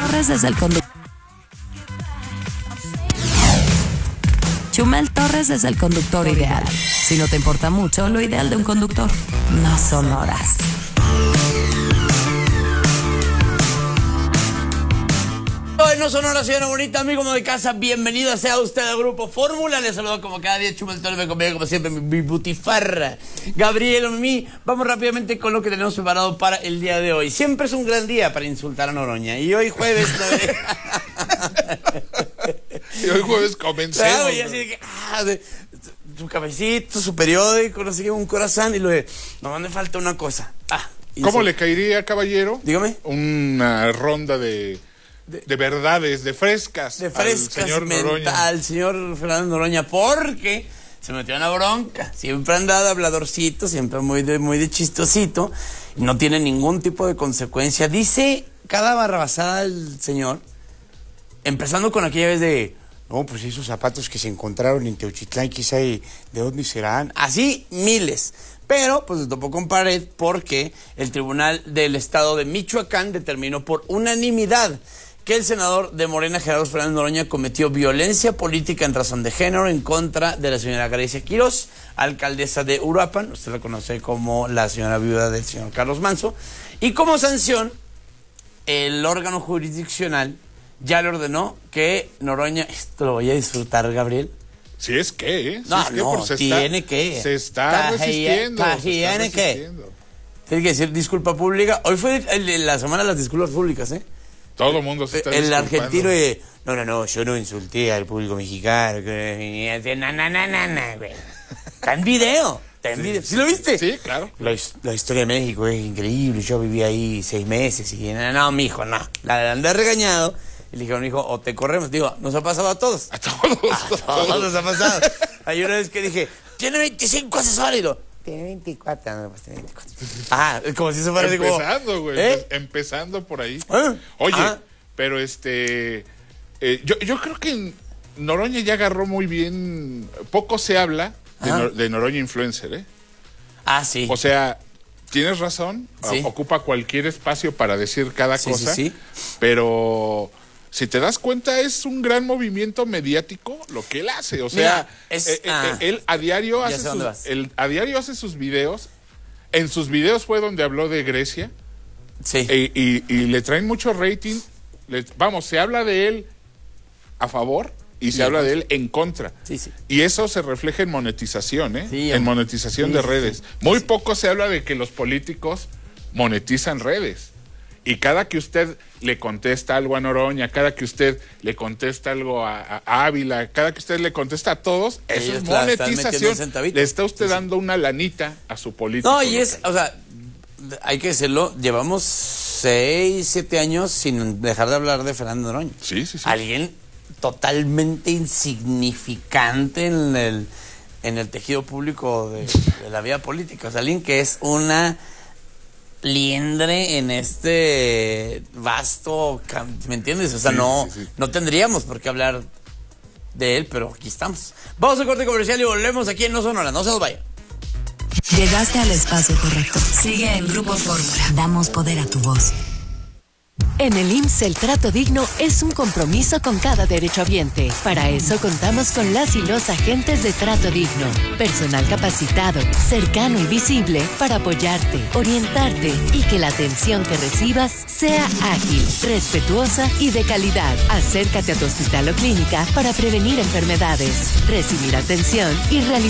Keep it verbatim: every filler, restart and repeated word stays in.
Torres es el conductor. Chumel Torres es el conductor ideal. Si no te importa mucho, lo ideal de un conductor no son horas. No son horas, señora bonita, amigo de casa, bienvenido sea usted al Grupo Fórmula. Les saludo como cada día, Chumel Torres, me acompaña como siempre mi, mi butifarra, Gabriel Mimi. Vamos rápidamente con lo que tenemos preparado para el día de hoy. Siempre es un gran día para insultar a Noroña, y hoy jueves... y hoy jueves comencemos. Claro, y así de que, ah, de, su cafecito, su periódico, no sé qué, un corazón, y lo de, nomás me falta una cosa. Ah, ¿Cómo le caería, caballero? Dígame. Una ronda de... De, de verdades, de frescas, de frescas al señor Noroña. Al señor Fernando Noroña, porque se metió en la bronca. Siempre ha andado habladorcito, siempre muy de, muy de chistosito, y no tiene ningún tipo de consecuencia. Dice cada barrabasada el señor, empezando con aquella vez de, no, pues esos zapatos que se encontraron en Teochitlán, quizá de, de dónde serán. Así, miles. Pero, pues se topó con pared porque el Tribunal del Estado de Michoacán determinó por unanimidad que el senador de Morena, Gerardo Fernández Noroña, cometió violencia política en razón de género en contra de la señora Grecia Quirós, alcaldesa de Uruapan, usted la conoce como la señora viuda del señor Carlos Manzo, y como sanción, el órgano jurisdiccional ya le ordenó que Noroña, esto lo voy a disfrutar, Gabriel. Si es que, ¿eh? Si no, es que, no, se tiene está, que. Se está resistiendo. Tiene que. Tiene que decir disculpa pública. Hoy fue el, el, la semana de las disculpas públicas, ¿eh? Todo el mundo se está el disculpando. El argentino de, no, no, no, yo no insulté al público mexicano. Que, na, na, na, na, na, güey. Está en video. Está en sí, video. ¿Sí lo viste? Sí, claro. La, la historia de México es increíble. Yo viví ahí seis meses y no, no, mijo, no. La andé regañado. Y le dijeron, hijo, o te corremos. Digo, nos ha pasado a todos. A todos. A todos nos ha pasado. Hay una vez que dije, tiene veinticinco asesores. Y lo, tiene veinticuatro. No, pues tiene veinticuatro. Ah, como si eso fuera así como... Empezando, güey. ¿Eh? Empezando por ahí. ¿Ah? Oye, ¿Ah? pero este... Eh, yo, yo creo que Noroña ya agarró muy bien... Poco se habla de, Nor de Noroña Influencer, ¿eh? Ah, sí. O sea... Tienes razón, sí. Ocupa cualquier espacio para decir cada sí, cosa, sí, sí. Pero si te das cuenta es un gran movimiento mediático lo que él hace, o sea, Mira, es, eh, eh, ah, él a diario hace sus, él, a diario hace sus videos, en sus videos fue donde habló de Grecia, sí. e, y, y le traen mucho rating, le, vamos, se habla de él a favor y se habla de él en contra. Sí, sí. Y eso se refleja en monetización, ¿eh? Sí, en monetización sí, de redes. Sí, sí, Muy sí. poco se habla de que los políticos monetizan redes. Y cada que usted le contesta algo a Noroña, cada que usted le contesta algo a, a, a Ávila, cada que usted le contesta a todos, eso es monetización. Le está usted sí, dando sí. una lanita a su político. No, y es, o sea, hay que decirlo, llevamos seis, siete años sin dejar de hablar de Fernando Noroña. Sí, sí, sí. Alguien totalmente insignificante en el, en el tejido público de, de la vida política. O sea, alguien que es una liendre en este vasto, ¿me entiendes? O sea, sí, no, sí, sí. no tendríamos por qué hablar de él, pero aquí estamos. Vamos a corte comercial y volvemos aquí en No Sonora. No se nos vaya. Llegaste al espacio correcto. Sigue en Grupo Fórmula. Damos poder a tu voz. En el I M S S el trato digno es un compromiso con cada derechohabiente. Para eso contamos con las y los agentes de trato digno. Personal capacitado, cercano y visible para apoyarte, orientarte y que la atención que recibas sea ágil, respetuosa y de calidad. Acércate a tu hospital o clínica para prevenir enfermedades, recibir atención y realizar